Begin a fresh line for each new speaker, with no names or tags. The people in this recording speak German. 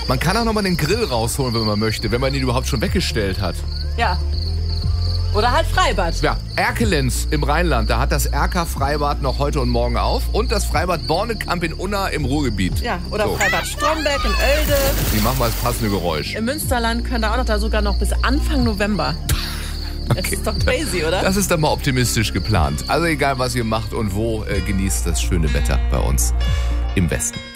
Man kann auch nochmal den Grill rausholen, wenn man möchte, wenn man ihn überhaupt schon weggestellt hat.
Ja. Oder halt Freibad.
Ja, Erkelenz im Rheinland, da hat das Erka-Freibad noch heute und morgen auf. Und das Freibad Bornekamp in Unna im Ruhrgebiet.
Ja, oder
So.
Freibad Stromberg in Oelde.
Die machen mal das passende Geräusch.
Im Münsterland können da auch noch da sogar noch bis Anfang November. Das ist doch crazy, oder?
Das ist dann mal optimistisch geplant. Also egal, was ihr macht und wo, genießt das schöne Wetter bei uns im Westen.